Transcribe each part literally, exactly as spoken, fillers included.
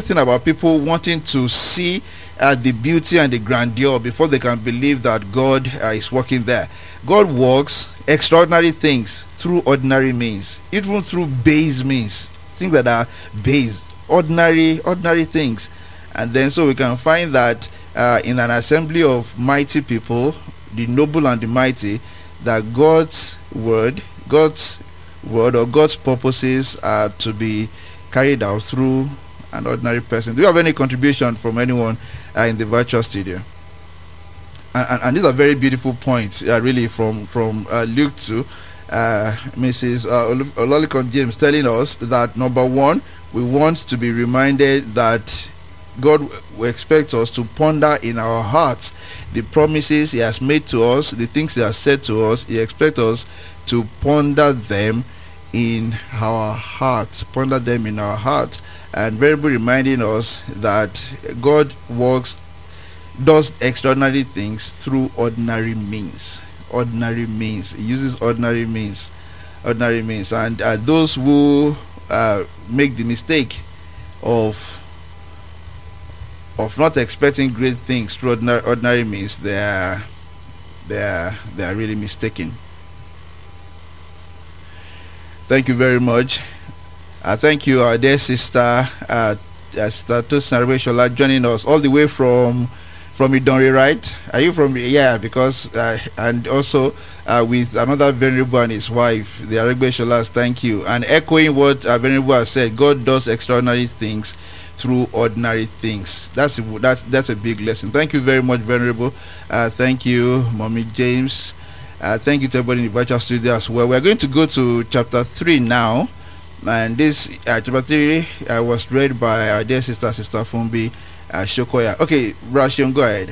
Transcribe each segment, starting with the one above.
thing about people wanting to see uh, the beauty and the grandeur before they can believe that God uh, is working there. God works extraordinary things through ordinary means, even through base means, things that are base, ordinary, ordinary things. And then so we can find that uh, in an assembly of mighty people, the noble and the mighty, that God's word, God's word or God's purposes are to be carried out through an ordinary person. Do you have any contribution from anyone uh, in the virtual studio? And, and, and these are very beautiful points, uh, really, from from uh, Luke two. Uh, Missus Uh, Ololikon James telling us that number one, we want to be reminded that God expects us to ponder in our hearts the promises He has made to us, the things He has said to us. He expects us to ponder them in our hearts, ponder them in our hearts, and very reminding us that God works, does extraordinary things through ordinary means. Ordinary means. He uses ordinary means. Ordinary means. And uh, those who uh, make the mistake of of not expecting great things through ordinary, ordinary means, they are they are they are really mistaken. Thank you very much. Uh, thank you, our dear sister, uh, uh, Sister Tosin Arebeshola, joining us all the way from from Idonre, right? Are you from? Yeah, because uh, and also uh, with another venerable and his wife, the Arebesholas. Thank you. And echoing what uh, venerable has said, God does extraordinary things through ordinary things. That's a, that's that's a big lesson. Thank you very much, venerable. Uh, thank you, Mommy James. Uh, thank you to everybody in the virtual studio as well. We're going to go to chapter three now, and this uh, chapter three uh, was read by our dear sister, Sister Fumbi uh, Shokoya. Okay, Rashon, go ahead.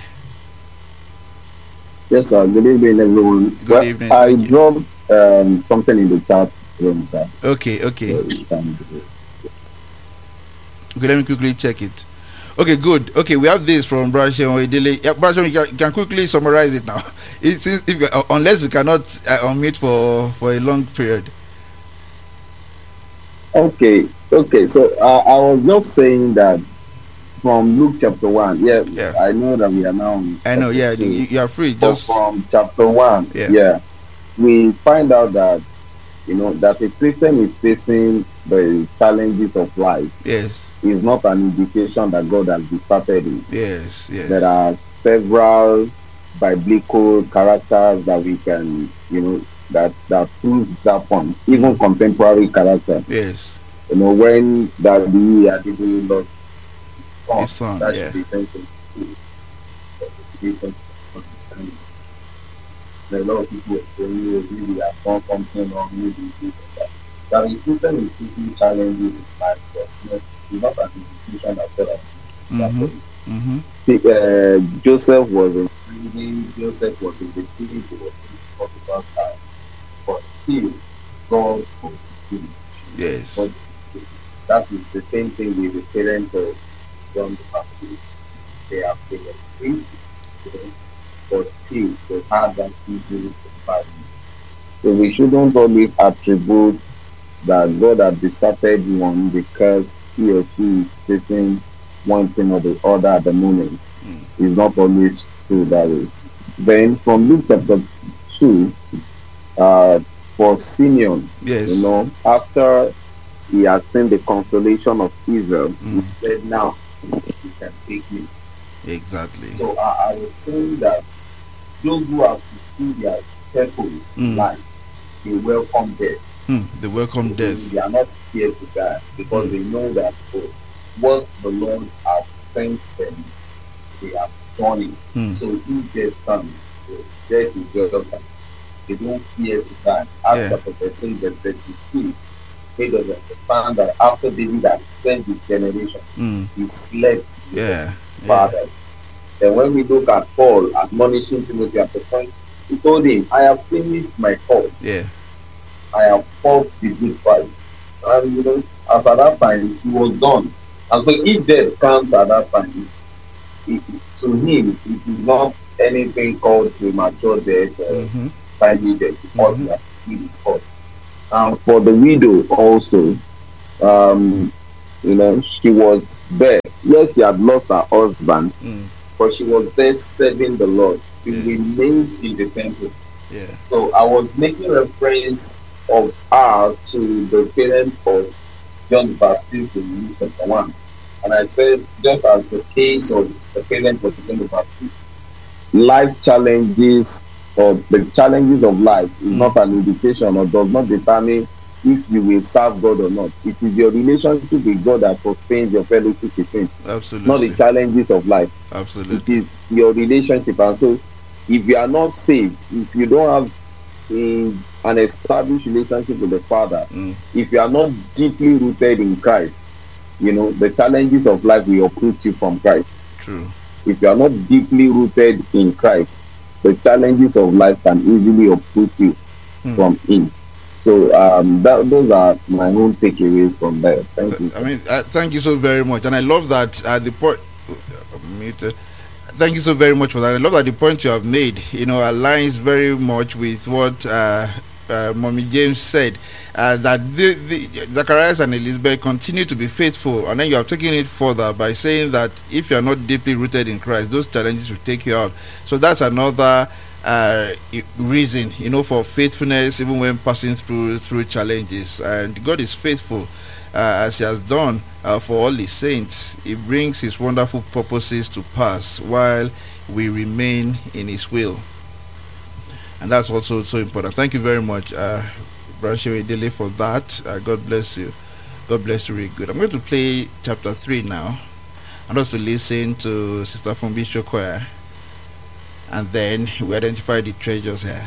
Yes, sir. Good evening, everyone. Good well, evening. I dropped um, something in the chat room, sir. Okay, okay. So, Okay, let me quickly check it. Okay, good. Okay, we have this from Brashon Oedele. Yeah, Brashon, you can, you can quickly summarize it now. It is, if, uh, unless you cannot uh, unmute for for a long period. Okay, okay. So uh, I was just saying that from Luke chapter one. Yeah, Yeah. I know that we are now. I know. Yeah, two, you, you are free. but Just from chapter one, Yeah. yeah, we find out that you know that a Christian is facing the challenges of life. yes, Is not an indication that God has deserted him. yes, yes. There are several biblical characters that we can, you know, that that proves that point. Even contemporary characters. Yes. You know, when Daddy Adibuli lost his son, His son, that yeah. should be mentioned too. A lot of people are saying, oh, maybe they have done something wrong, maybe this and that. That the Christian is facing challenges in life, but it's not an indication that God has Mm-hmm. deserted him. Mm-hmm. Uh, Joseph was in prison, Joseph was in the prison, he was in Potiphar's house, but still, God forgave him. Yes. But that is the same thing with the parents of John the Baptist. They have been priests, you know, but still, they had that evil environment. So we shouldn't always attribute that God has deserted one because he or she is facing one thing or the other at the moment. Mm. It's not always true that way. Then from Luke chapter two, uh, for Simeon, Yes. you know, after he has seen the consolation of Israel, Mm. he said, now you can take me. Exactly. So uh, I was saying that those who have fulfilled their purpose in Mm. life, they welcome death. Mm, the welcome death. They are not scared to die because Mm. they know that oh, what the Lord has sent them, they have done it. Mm. So if death comes, oh, death is welcome. They don't fear to die. As Yeah. chapter thirteen, verse thirty-six, they don't understand that after David has spent his generation, Mm. he slept with Yeah. his Yeah. fathers. Then when we look at Paul admonishing Timothy at the point, he told him, I have finished my course. Yeah. I have fought the good fight. And you know, as at that time, he was done. And so if death comes at that time, it, to him, it is not anything called premature death or Mm-hmm. timely death because Mhm. he has fulfilled his course. And for the widow also, um, You know, she was there. Yes, she had lost her husband, Mm. but she was there serving the Lord. She Yeah. remained in the temple. Yeah. So I was making reference of her to the parent of John the Baptist in Luke chapter one. And I said, just as the case of the parent of John the Baptist, life challenges or the challenges of life is Mm. not an indication or does not determine if you will serve God or not. It is your relationship with God that sustains your fellowship with Him, Absolutely. not the challenges of life. Absolutely. It is your relationship. And so, if you are not saved, if you don't have a, an established relationship with the Father, Mm. if you are not deeply rooted in Christ, you know, the challenges of life will uproot you from Christ. True. If you are not deeply rooted in Christ, the challenges of life can easily uproot you Mm. from Him. So um, that, those are my own takeaways from there. Thank you. I mean, uh, thank you so very much, and I love that uh, the point. Muted. Thank you so very much for that. I love that the point you have made, you know, aligns very much with what uh, uh, Mommy James said, uh, that the, the Zacharias and Elizabeth continue to be faithful, and then you have taken it further by saying that if you are not deeply rooted in Christ, those challenges will take you out. So that's another uh reason, you know, for faithfulness even when passing through through challenges. And God is faithful, uh, as He has done uh, for all His saints. He brings His wonderful purposes to pass while we remain in His will, and that's also so important. Thank you very much, uh Brashewe Dele, for that. uh, God bless you. God bless you. Really good. I'm going to play chapter three now, and also listen to Sister Fumbi Shokoya, and then we identify the treasures here.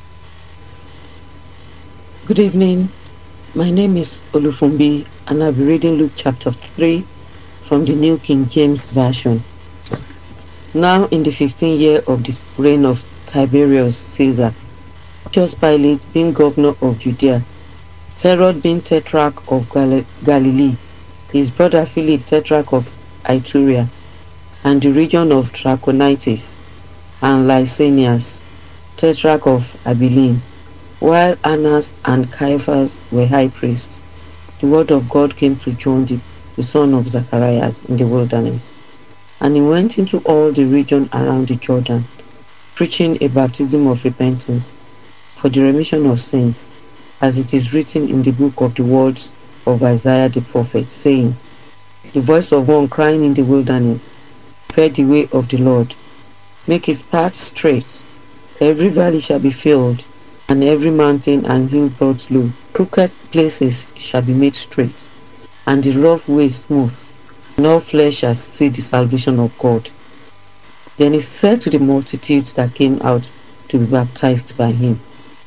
Good evening. My name is Olufumbi, and I'll be reading Luke chapter three from the New King James Version. Now, in the fifteenth year of the reign of Tiberius Caesar, Pontius Pilate being governor of Judea, Herod being tetrarch of Gal- Galilee, his brother Philip tetrarch of Iturea, and the region of Trachonitis, and Lysanias, tetrarch of Abilene, while Annas and Caiaphas were high priests, the word of God came to John, the, the son of Zacharias, in the wilderness. And he went into all the region around the Jordan, preaching a baptism of repentance for the remission of sins, as it is written in the book of the words of Isaiah the prophet, saying, the voice of one crying in the wilderness, prepare the way of the Lord, make his path straight. Every valley shall be filled, and every mountain and hill brought low. Crooked places shall be made straight, and the rough way smooth, and all flesh shall see the salvation of God. Then he said to the multitudes that came out to be baptized by him,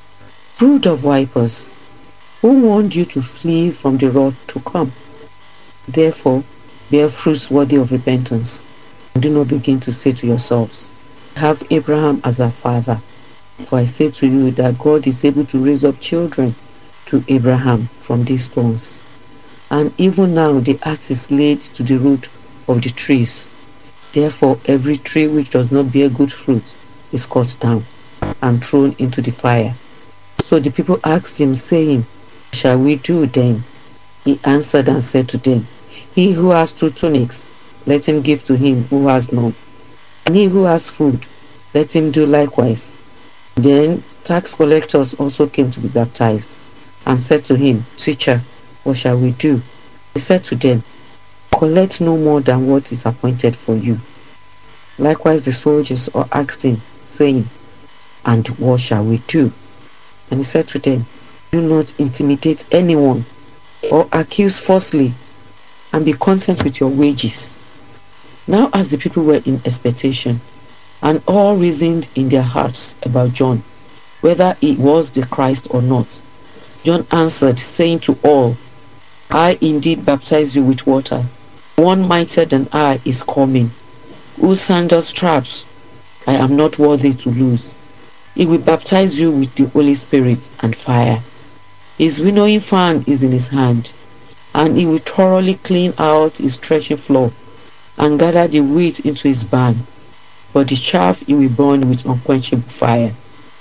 brood of vipers, who warned you to flee from the wrath to come? Therefore, bear fruits worthy of repentance, and do not begin to say to yourselves, have Abraham as our father. For I say to you that God is able to raise up children to Abraham from these stones. And even now the axe is laid to the root of the trees. Therefore every tree which does not bear good fruit is cut down and thrown into the fire. So the people asked him, saying, what shall we do then? He answered and said to them, he who has two tunics, let him give to him who has none. And he who has food, let him do likewise. Then tax collectors also came to be baptized, and said to him, teacher, what shall we do? He said to them, collect no more than what is appointed for you. Likewise the soldiers all asked him, saying, and what shall we do? And he said to them, do not intimidate anyone, or accuse falsely, and be content with your wages. Now as the people were in expectation, and all reasoned in their hearts about John, whether he was the Christ or not, John answered, saying to all, I indeed baptize you with water. One mightier than I is coming, whose sandals straps I am not worthy to loose. He will baptize you with the Holy Spirit and fire. His winnowing fan is in his hand, and he will thoroughly clean out his threshing floor, and gather the wheat into his barn, but the chaff he will burn with unquenchable fire.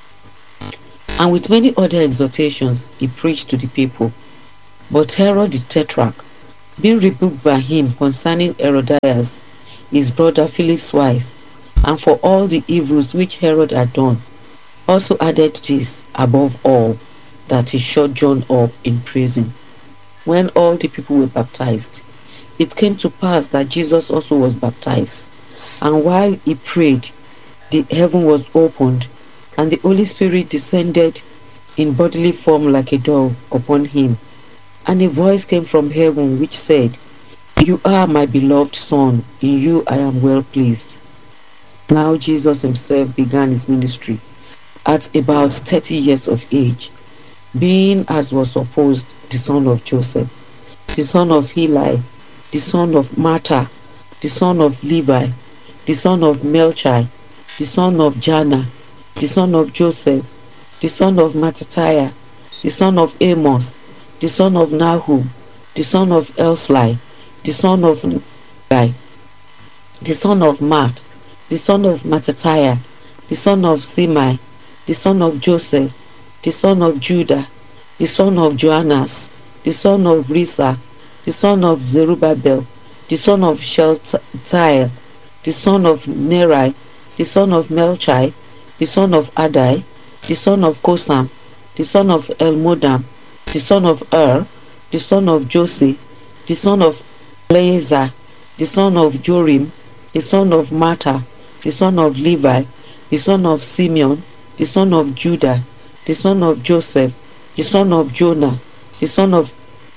And with many other exhortations he preached to the people. But Herod the tetrarch, being rebuked by him concerning Herodias, his brother Philip's wife, and for all the evils which Herod had done, also added this above all, that he shut John up in prison. When all the people were baptized, it came to pass that Jesus also was baptized. And while he prayed, the heaven was opened, and the Holy Spirit descended in bodily form like a dove upon him. And a voice came from heaven which said, You are my beloved Son, in you I am well pleased. Now Jesus himself began his ministry at about thirty years of age, being, as was supposed, the son of Joseph, the son of Heli, the son of Martha, the son of Levi, the son of Melchi, the son of Janna, the son of Joseph, the son of Mattithiah, the son of Amos, the son of Nahum, the son of Elsli, the son of Levi, the son of Matt, the son of Mattithiah, the son of Simei, the son of Joseph, the son of Judah, the son of Joannas, the son of Risa, the son of Zerubbabel, the son of Shealtiel, the son of Neri, the son of Melchi, the son of Adai, the son of Kosam, the son of Elmodam, the son of Er, the son of Josi, the son of Eleazar, the son of Jorim, the son of Mattah, the son of Levi, the son of Simeon, the son of Judah, the son of Joseph, the son of Jonah, the son of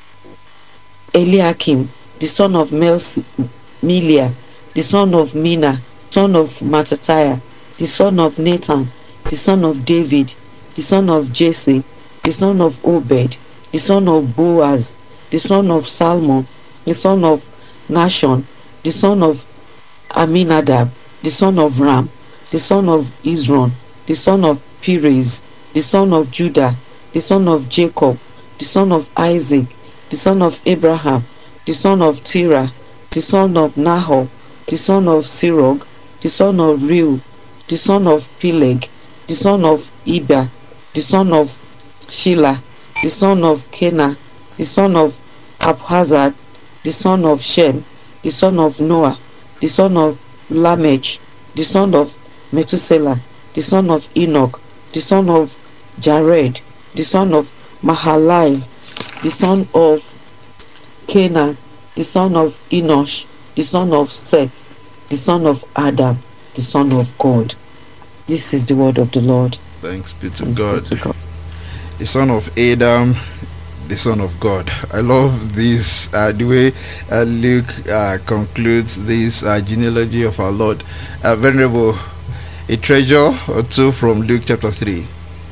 Eliakim, the son of Melia, the son of Mina, son of Mattithiah, the son of Nathan, the son of David, the son of Jesse, the son of Obed, the son of Boaz, the son of Salmon, the son of Nashon, the son of Aminadab, the son of Ram, the son of Israel, the son of Perez, the son of Judah, the son of Jacob, the son of Isaac, the son of Abraham, the son of Terah, the son of Nahor, the son of Sirog, the son of Reu, the son of Peleg, the son of Eber, the son of Shelah, the son of Kenah, the son of Abhazad, the son of Shem, the son of Noah, the son of Lamech, the son of Methuselah, the son of Enoch, the son of Jared, the son of Mahalalel, the son of Canaan, the son of Enosh, the son of Seth, the son of Adam, the son of God. This is the word of the Lord. Thanks be to, Thanks God. be to God. The son of Adam, the son of God. I love this, uh, the way uh, Luke uh, concludes this uh, genealogy of our Lord. Uh, Venerable, a treasure or two from Luke chapter three.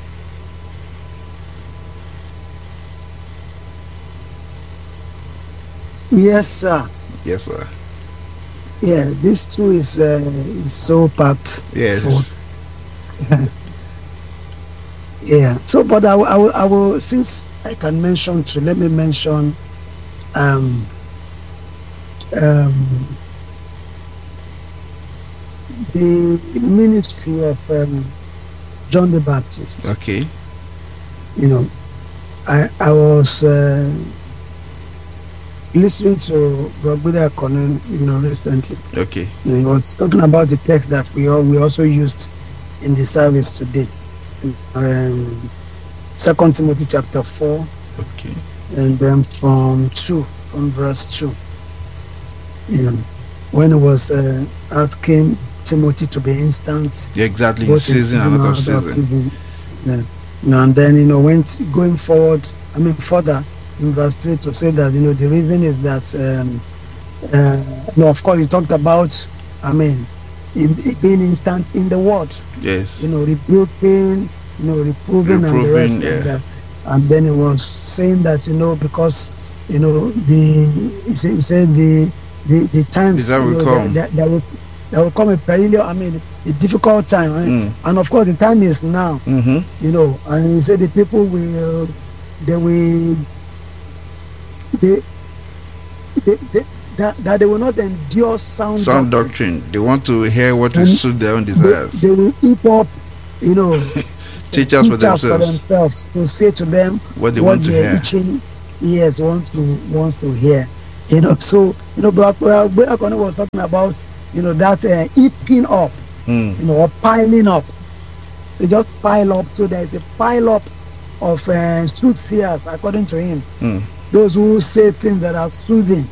Yes, sir. Yes, sir. Yeah, this too is uh, is so packed. Yes. full. Yeah. So, but I, will- I will, I will, since I can mention two, let me mention um um the ministry of um, John the Baptist. Okay. You know, I I was uh, listening to Brother Conan, you know, recently. Okay. You know, he was talking about the text that we all we also used in the service today. Um, Second Timothy chapter four, Okay. and then from two, from verse two. You know, when it was uh, asking Timothy to be instant, Yeah, exactly. In both in season and out of out of season. season. Yeah. You know, and then you know, went going forward. I mean, further in verse three to say that you know the reason is that um, uh, you know, of course, he talked about. I mean, in, being instant in the word. Yes. You know, rebuking, you know, reproving, and the Reproving, rest yeah. of that. And then he was saying that you know because you know the he said, he said the the the times The time you will know, come. That, that, will there will come a perilous, I mean, a difficult time, right? Mm. And of course, the time is now. Mm-hmm. You know, and he said the people will, they will, they, they, they that, that they will not endure sound, Sound doctrine. doctrine. They want to hear what will And suit their own They, desires. they will heap up, you know, Teachers for teachers for themselves. themselves to say to them What they what want to their hear. itching ears want to wants to hear. You know, so you know, Brother Brother was talking about, you know, that uh, heaping up, Mm. you know, or piling up. They just pile up. So there is a pile up of uh, soothsayers, according to him. Mm. Those who say things that are soothing.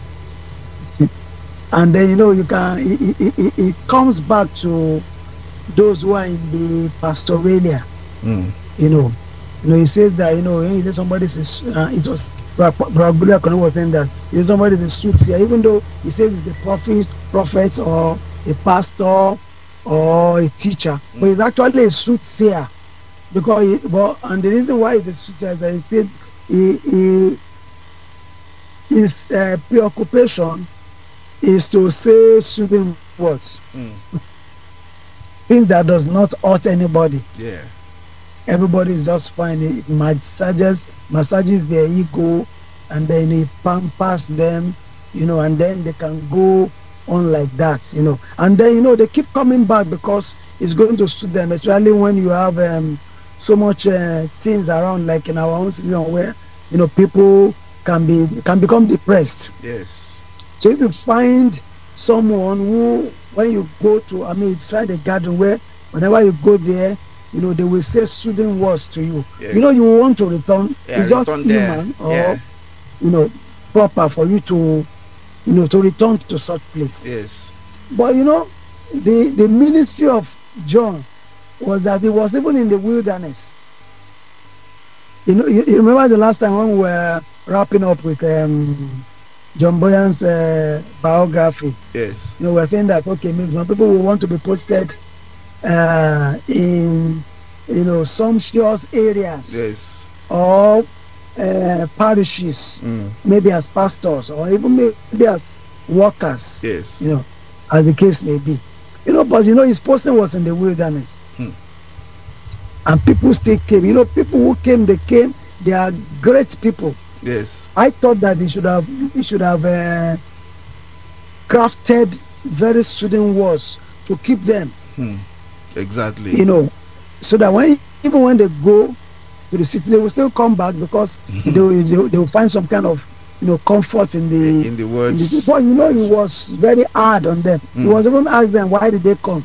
And then, you know, you can, it, it, it, it comes back to those who are in the pastoralia. Mm. You know, you know, he says that, you know, he said somebody says, uh, it was, Brother was saying that, he said somebody is a soothsayer, even though he says it's the prophet, prophet or a pastor or a teacher, mm. but he's actually a soothsayer. Because, he, well, and the reason why he's a soothsayer is that he said he, he, his uh, preoccupation is to say soothing words. Mm. Things that does not hurt anybody. Yeah. Everybody is just fine. It massages, massages their ego, and then he pampers them, you know, and then they can go on like that, you know. And then, you know, they keep coming back because it's going to suit them, especially when you have um, so much uh, things around, like in our own situation, where, you know, people can be can become depressed. Yes. So if you find someone who, when you go to, I mean, try the garden where whenever you go there, you know, they will say soothing words to you. Yes. You know, you want to return. Yeah, it's just return there. human or, Yeah. you know, proper for you to, you know, to return to such place. Yes. But, you know, the, the ministry of John was that he was even in the wilderness. You know, you, you remember the last time when we were wrapping up with um, John Boyan's uh, biography? Yes. You know, we were saying that, okay, maybe some people will want to be posted uh, in, you know, sumptuous areas. Yes. Or uh, parishes, Mm. maybe as pastors or even maybe as workers. Yes. You know, as the case may be. You know, but you know, his posting was in the wilderness. Hmm. And people still came. You know, people who came, they came. They are great people. Yes. I thought that they should have, they should have uh, crafted very soothing words to keep them. Hmm. Exactly. You know, so that when even when they go to the city, they will still come back because they, will, they, will, they will find some kind of, you know, comfort in the in the in words. the, but you know, he was very hard on them. He Mm. was even asked them, why did they come?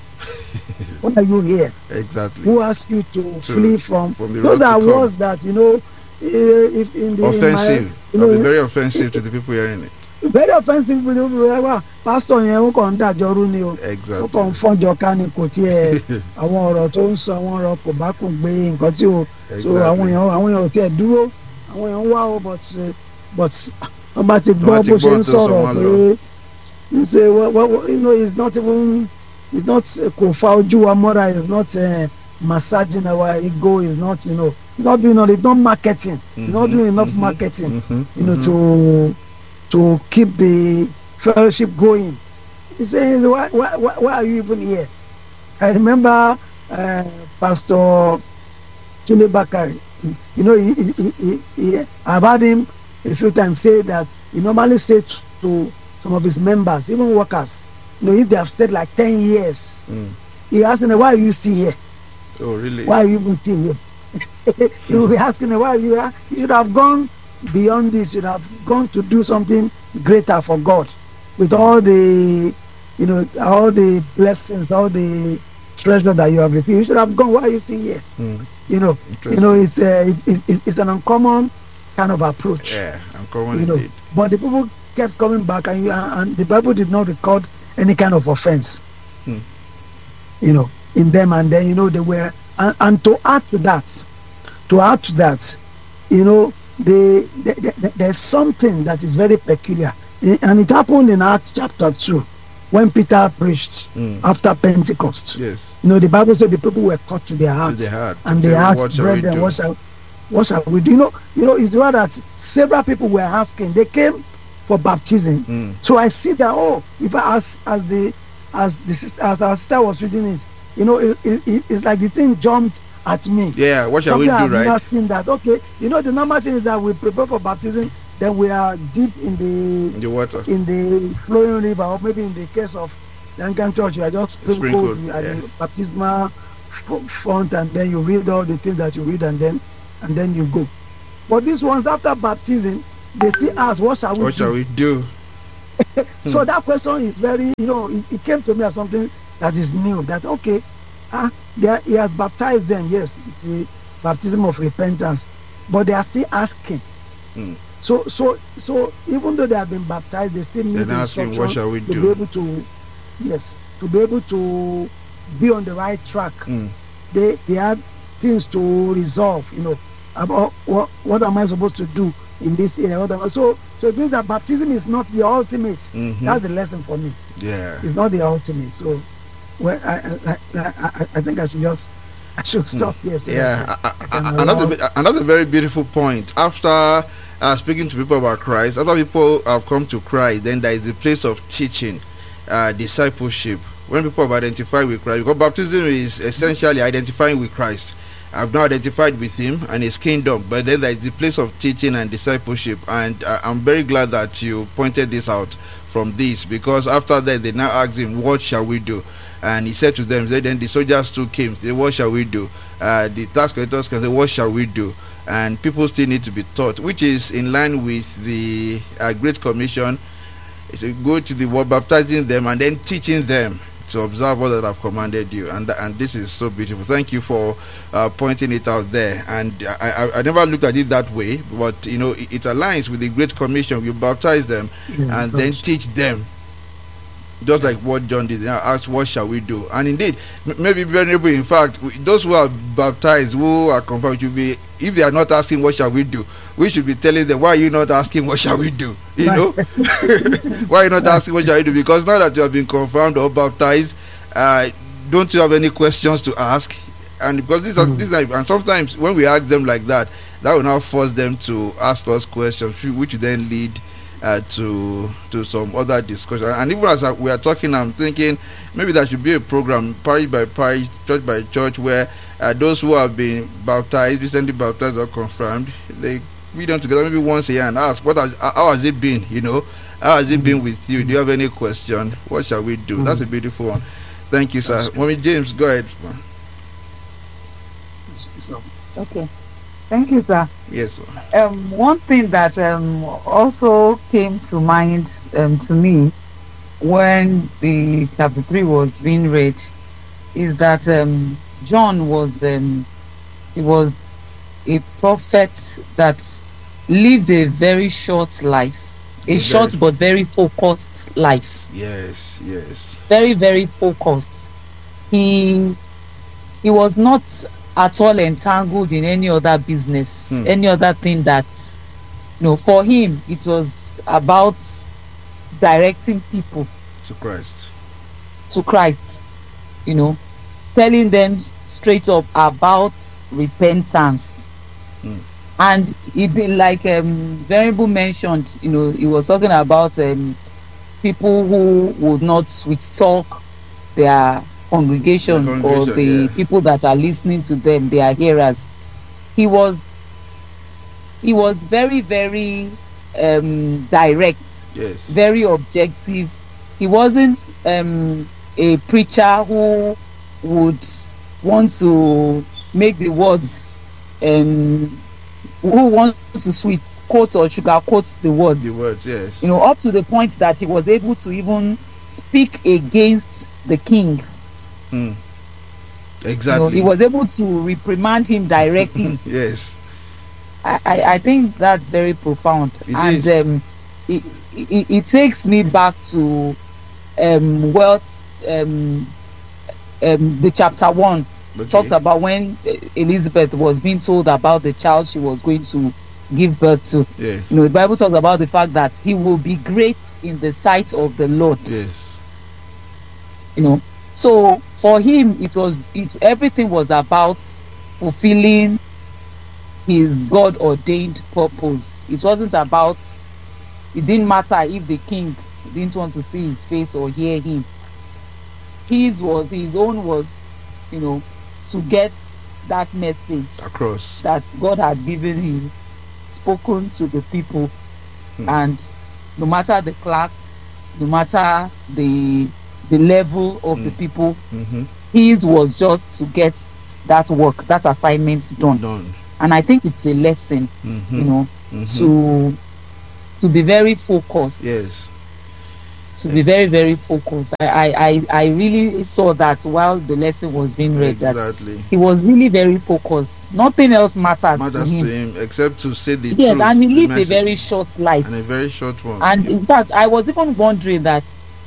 Why are you here? Exactly. Who asked you to To- flee from? from the Those road are to come. words that, you know, eh, if in the Offensive. in my, It'll you be know, very offensive to the people hearing it. very offensive. People will be like, "Wow, pastor yẹn ó kàn ń dàjọ rú ni o, ó kàn ń Exactly. fọ́njọ ká ni, kò tiẹ̀ àwọn ọ̀rọ̀ tó ń sọ àwọn ọ̀rọ̀ kò bá kò gbé nǹkan tí o so àwọn Exactly. èèyàn àwọn èèyàn ò tiẹ̀ dúró, àwọn èèyàn wá o, but eh, but wọ́n bá ti Wọ́n gbọ́ ti bó ṣe gbọ́ ń tó sọ̀rọ̀ sọ wọ́n pé you say well, well, you know, it's not even, it's not eh, kò fa ojú wa mọ́ra, it's not uh, massaging our ego, it's not, you know, it's not doing all, it's not marketing, it's not Mhm, doing enough mhm, marketing, mhm, you know, mhm. to to keep the fellowship going. He says, why, why, why why are you even here? I remember uh, Pastor Tunde Bakari. You know, he, he, he, he, he, I've heard him a few times say that he normally said to some of his members, even workers, you know, if they have stayed like ten years, Mm. he asks them, why are you still here? Oh, really? Why are you even still here? He will be asking them, why are you here? You should have gone beyond this. You should have gone to do something greater for God with all the, you know, all the blessings, all the treasure that you have received. You should have gone. Why are you still here? Mm. You know, you Interesting. know, it's, uh, it, it's it's an uncommon kind of approach. Yeah, uncommon You know, indeed. but the people kept coming back, and you, and the Bible did not record any kind of offense. Hmm. You know, in them, and then you know they were, and, and to add to that, to add to that, you know, they, they, they, there's something that is very peculiar, and it happened in Acts chapter two, when Peter preached Mm. after Pentecost. Yes. You know, the Bible said the people were cut to their To hearts, the heart. and Say, they what asked, shall we brethren, do? what shall, what shall we do? You know, you know, it's what that several people were asking. They came for baptism. Mm. So I see that, oh, if I as as the as the sister, as our sister was reading it, you know, it, it, it's like the thing jumped at me. Yeah, what shall we Something do, I've never right? seen that. Okay, you know, the normal thing is that we prepare for baptism, then we are deep in In the the water. in the flowing river, or maybe in the case of the Anglican Church, you are just sprinkled Sprinkled, at yeah. the baptismal f- font, and then you read all the things that you read, and then and then you go. But these ones, after baptism, they still ask, what shall we What do? shall we do? So that question is very, you know, it, it came to me as something that is new. That okay, ah, there, he has baptized them. Yes, it's a baptism of repentance, but they are still asking. Hmm. So, so, so even though they have been baptized, they still need Then the asking, what shall we to do? be able to, yes, to be able to be on the right track. Hmm. They they have things to resolve. You know, about what what am I supposed to do in this area? What am I, so so it means that baptism is not the ultimate. Mhm. That's the lesson for me. Yeah. It's not the ultimate. So, well, I I, I, I, I think I should just I should stop here. So Yeah, that I- a- I can a- allow- another bi- another very beautiful point. After uh, speaking to people about Christ, after people have come to Christ, then there is the place of teaching, uh, discipleship. When people have identified with Christ, because baptism is essentially identifying with Christ. I've now identified with Him and His kingdom, but then there is the place of teaching and discipleship, and uh, I'm very glad that you pointed this out from this, because after that they now asked Him, "What shall we do?" And He said to them, then the soldiers too came. They, "What shall we do?" Uh, the tax collectors can say, "What shall we do?" And people still need to be taught, which is in line with the uh, Great Commission. It's a go to the world, baptizing them and then teaching them to observe all that I've commanded you, and and this is so beautiful. Thank you for uh, pointing it out there. And I, I I never looked at it that way, but you know it, it aligns with the Great Commission. You baptize them Yeah, and of then course. teach them, just like what John did. Now ask, what shall we do? And indeed, m- maybe venerable. In fact, we- those who are baptized, who are confirmed, should be, if they are not asking what shall we do, we should be telling them, why are you not asking what shall we do? You Right. know, why are you not asking what shall we do? Because now that you have been confirmed or baptized, uh, don't you have any questions to ask? And because these are, Mm. these are, and sometimes when we ask them like that, that will now force them to ask us questions, which will then lead uh, to to some other discussion. And even as I, we are talking, I'm thinking maybe there should be a program, parish by parish, church by church, where uh, those who have been baptized, recently baptized or confirmed, they read them together maybe once a year and ask, what has, how has it been? You know, how has it been with you? Do you have any question? What shall we do? That's a beautiful one. Thank you, sir. Mommy James, go ahead. So, Okay. Thank you, sir. Yes, ma'am. Um, one thing that um, also came to mind um, to me when the chapter three was being read is that um, John was um, he was a prophet that lived a very short life, a Very- short but very focused life. Yes, yes. Very very focused. He he was not at all entangled in any other business, Hmm. any other thing that, you know, for him it was about directing people To Christ. to Christ, you know, telling them straight up about repentance. Hmm. And it been like um Venerable mentioned, you know, he was talking about um people who would not sweet talk their congregation, Their or congregation, the yeah. people that are listening to them, their hearers. He was he was very very um direct, Yes. very objective. He wasn't um a preacher who would want to make the words um who wants to sweet quote or sugar quote the words, The words, yes. you know, up to the point that he was able to even speak against the king. Hmm. You know, Exactly. he was able to reprimand him directly. Yes. I, I, I think that's very profound. It and is. um it, it, it takes me back to um wealth um um the chapter one Okay. talked about when uh, Elizabeth was being told about the child she was going to give birth to. Yes. You know, the Bible talks about the fact that he will be great in the sight of the Lord. Yes. You know, so for him it was it, everything was about fulfilling his God ordained purpose. It wasn't about, it didn't matter if the king didn't want to see his face or hear him. His was his own was, you know, to get that message Across. that God had given him, spoken to the people. Hmm. And no matter the class, no matter the the level of the Hmm. people, Mm-hmm. his was just to get that work, that assignment done. Done. And I think it's a lesson, Mm-hmm. you know, Mhm. to to be very focused. Yes. to be very, very focused. I, I, I, I really saw that while the lesson was being read, Exactly. that he was really very focused. Nothing else mattered, Matters to, him. to him except to say the Yes, truth. and he the lived a message, very short life. and a very short one. And in fact, I was even wondering that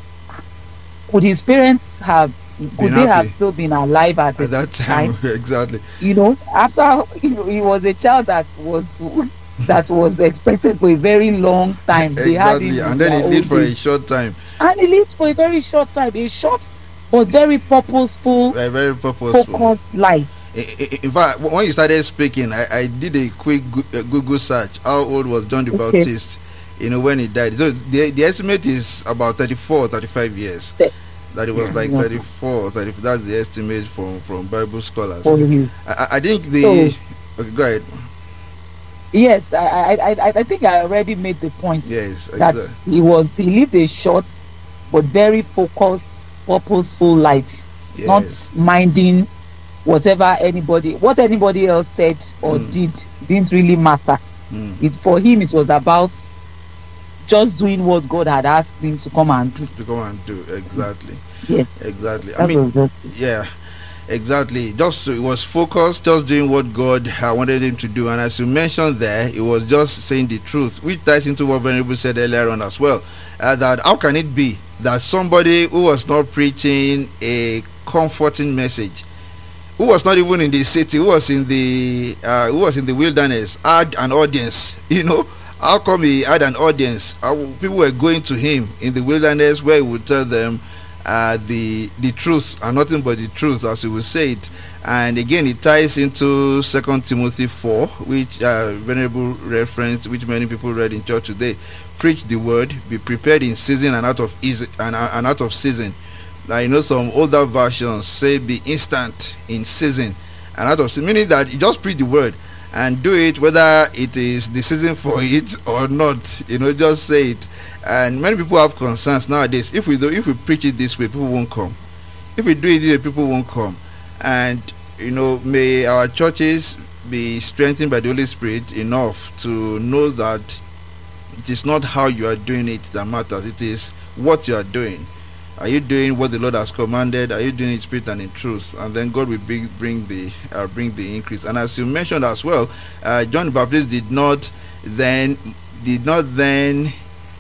could his parents have, could Been they have happy. still been alive at, the At that time, exactly. You know, after you know, he was a child that was that was expected for a very long time. They had him Exactly, in and their then he old lived for a age. short time. And he lived for a very short time, a short but very purposeful, A very purposeful. focused life. I- I- In fact, when you started speaking, I, I did a quick Goo- uh, Google search. How old was John the Okay. Baptist? You know, when he died. So the, the estimate is about thirty-four, thirty-five years. Th- That it was like Yeah. thirty-four, thirty. That's the estimate from from Bible scholars. For him. I, I- I think the. So- Okay, go ahead. Yes, I, I, I, I I think I already made the point Yes, that exactly. he was he lived a short but very focused, purposeful life, Yes. not minding whatever anybody what anybody else said or Mm. did didn't really matter. Mm. It for him it was about just doing what God had asked him to come and do. To come and do exactly, Yes, exactly. I that mean, was it. yeah, exactly. Just he was focused, just doing what God uh, wanted him to do, and as you mentioned there, it was just saying the truth, which ties into what Venerable said earlier on as well. Uh, that how can it be that somebody who was not preaching a comforting message, who was not even in the city, who was in the uh, who was in the wilderness, had an audience? You know, how come he had an audience? How, people were going to him in the wilderness, where he would tell them uh, the the truth and nothing but the truth, as he would say it. And again, it ties into Second Timothy four, which uh, Venerable reference, which many people read in church today. Preach the word, be prepared in season and out of easy and, and out of season. Now, you know, some older versions say be instant in season and out of season, meaning that you just preach the word and do it whether it is the season for it or not. You know, just say it. And many people have concerns nowadays. If we do, if we preach it this way, people won't come. If we do it this way, people won't come. And you know, may our churches be strengthened by the Holy Spirit enough to know that it is not how you are doing it that matters. It is what you are doing. Are you doing what the Lord has commanded? Are you doing it in spirit and in truth? And then God will bring, bring the uh, bring the increase. And as you mentioned as well, uh, John the Baptist did not then did not then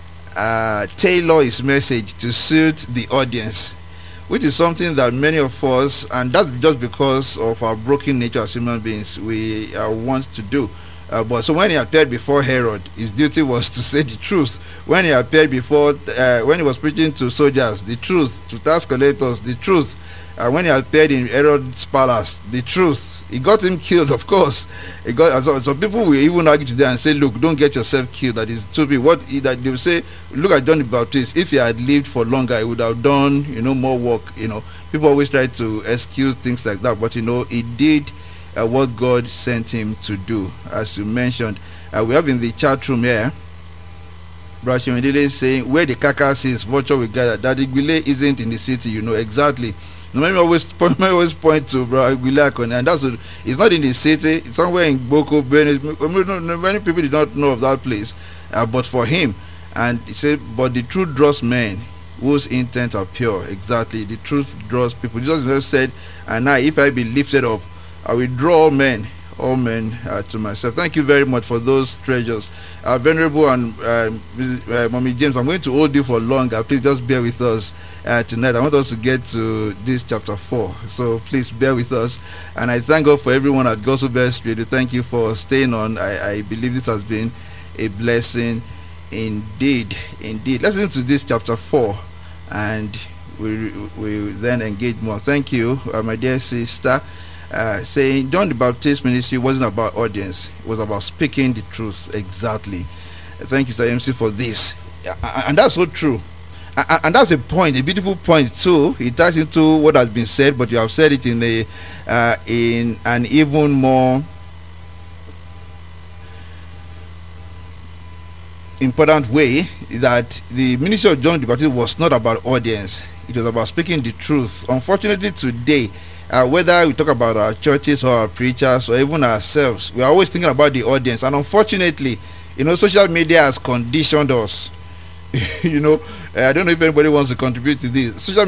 uh, tailor his message to suit the audience, which is something that many of us, and that's just because of our broken nature as human beings, we uh, want to do. Uh, but so when he appeared before Herod, his duty was to say the truth. When he appeared before, uh, when he was preaching to soldiers, the truth. To tax collectors, the truth. Uh, when he appeared in Herod's palace, the truth. He got him killed, of course. He got uh, so, so people will even argue today and say, "Look, don't get yourself killed." That is to be what he, that they will say. Look at John the Baptist. If he had lived for longer, he would have done, you know, more work. You know, people always try to excuse things like that, but you know, he did Uh, what God sent him to do. As you mentioned, uh, we have in the chat room here Brashimidele saying, where the carcass is, vulture will gather. That Igwile isn't in the city, you know exactly. No, let me always point, let me always point to Bro Igwile, and that's what, it's not in the city. It's somewhere in Boko, Benin. Many people did not know of that place, uh, but for him, and he said, but the truth draws men whose intents are pure. Exactly, the truth draws people. Jesus said, and now if I be lifted up, I will draw all men, all men uh, to myself. Thank you very much for those treasures. Uh, Venerable and uh, uh, Mommy James, I'm going to hold you for longer. Please just bear with us uh, tonight. I want us to get to this chapter four. So please bear with us. And I thank God for everyone at Gospel Best Radio. Thank you for staying on. I, I believe this has been a blessing indeed. Indeed. Let's listen to this chapter four. And we, we then engage more. Thank you, uh, my dear sister. Uh, saying John the Baptist ministry wasn't about audience, it was about speaking the truth. Exactly. Thank you, Sir M C, for this. Uh, and that's so true. Uh, and that's a point, a beautiful point too. It ties into what has been said, but you have said it in a uh, in an even more important way, that the ministry of John the Baptist was not about audience, it was about speaking the truth. Unfortunately today, Uh, whether we talk about our churches or our preachers or even ourselves, we are always thinking about the audience. And unfortunately, you know, social media has conditioned us you know, uh, I don't know if anybody wants to contribute to this. Social